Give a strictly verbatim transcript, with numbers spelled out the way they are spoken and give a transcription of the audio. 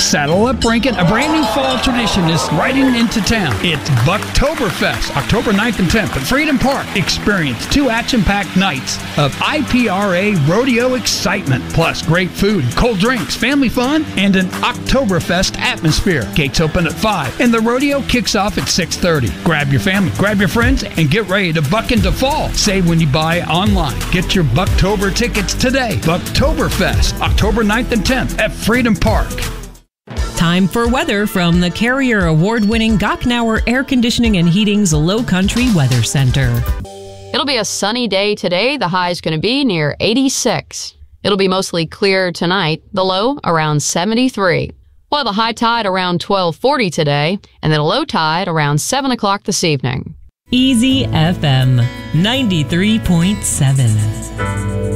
Saddle up, Rankin. A brand new fall tradition is riding into town. It's Bucktoberfest, October ninth and tenth at Freedom Park. Experience two action-packed nights of I P R A rodeo excitement, plus great food, cold drinks, family fun, and an Oktoberfest atmosphere. Gates open at five, and the rodeo kicks off at six thirty. Grab your family, grab your friends, and get ready to buck into fall. Save when you buy online. Get your Bucktober tickets today. Bucktoberfest, October ninth and tenth at Freedom Park. Time for weather from the Carrier Award-winning Gochnauer Air Conditioning and Heating's Low Country Weather Center. It'll be a sunny day today. The high is going to be near eighty-six. It'll be mostly clear tonight. The low around seventy-three. Well, the high tide around twelve forty today, and then a low tide around seven o'clock this evening. Easy F M ninety-three point seven.